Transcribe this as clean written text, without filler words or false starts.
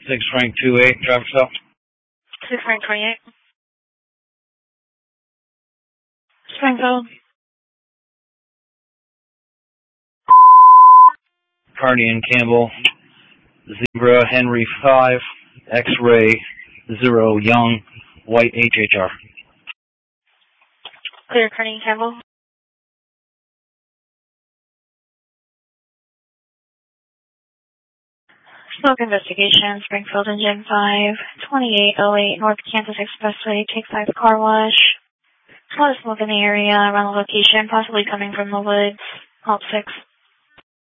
6 Frank 28, traffic stop. 6 Frank 28. Springfield. Carney and Campbell. Zebra Henry 5, X-Ray 0 Young, White HHR. Clear Carney and Campbell. Smoke investigation, Springfield Engine 5, 2808 North Kansas Expressway, take 5 car wash. A lot of smoke in the area around the location, possibly coming from the woods. Halt 6.